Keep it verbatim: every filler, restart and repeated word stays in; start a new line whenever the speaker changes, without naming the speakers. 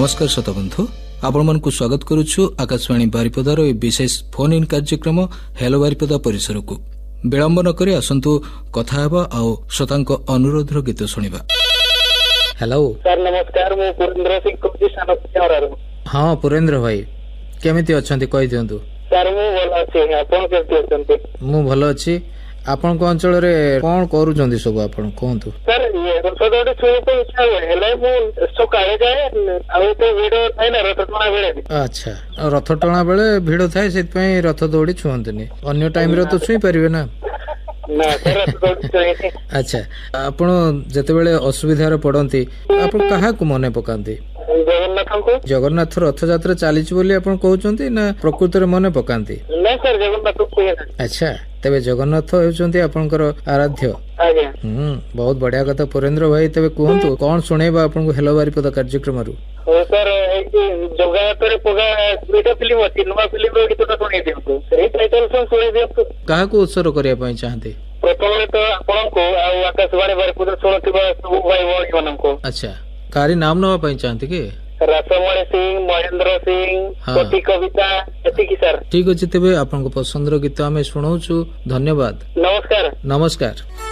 नमस्कार श्रोताबंधु आपण मन को स्वागत करुछु आकाशवाणी बारिपदार ए विशेष फोन इन कार्यक्रम हेलो बारिपदा परिसर को विलंब न करी आसंतु कथा हेबा आ श्रोतांक अनुरोध गीत सुनिबा। हेलो
सर नमस्कार, मु पुरेंद्र सिंह कोची सानपुरारू।
हां पुरेंद्र भाई केमिति अछंती कहि दियंतु।
सर मु भलो अछि, आपण केमिति अछंती? मु
भलो अछि। आपण को अंचल रे कोन करूचंदी सब आपण कोंतु?
सर ये रथदौड़ी छुई को इच्छा होय हेले मु सकाळे जाय आ तो वीडियो थाय ना रथ टणा बेले। अच्छा,
रथ टणा बेले भिड़ थाय सेत पई रथ दौड़ी छुंतनी, अन्य टाइम रे तो छुई परिबे ना
ना सर रथ दौड़ी छुई।
अच्छा, आपण जते बेले असुविधा रे पडंती आपण काहा को मने पकांती?
जगन्नाथ को। जगन्नाथ
रथ यात्रा चलीच बोली आपण कहउचंती ना प्रकृति रे मने पकांती?
ना सर जगन्नाथ को।
अच्छा, तेबे जगन्नाथ हेउचंती आपनकर आराध्य।
आज्ञा।
हम्म, बहुत बढ़िया कथा पुरेंद्र भाई। तेबे कहंतु कोन सुनेबा आपन को हेलो बारिपदा कार्यक्रम रु?
ओ सर ए जगन्नाथ रे पगा दुईटा फिल्म अछि, नवा फिल्म रो गीतटा सुनै दियंतु। ए टाइटल सॉन्ग सुनै दियंतु। काहा
को उत्सर्ग करिया पई चाहते?
प्रथम तो आपन को आ आकाशवाणी बारिपदा सुनतिबा सब भाई भौणी मानन को।
अच्छा, कारी नाम नवा पई चाहते के?
रासमणि सिंह, महेंद्र सिंह, कोटी कविता एति की सर।
ठीक अछि, तेबे आपन को पसंद रो गीत हमें सुनाउछु। धन्यवाद।
नमस्कार।
नमस्कार।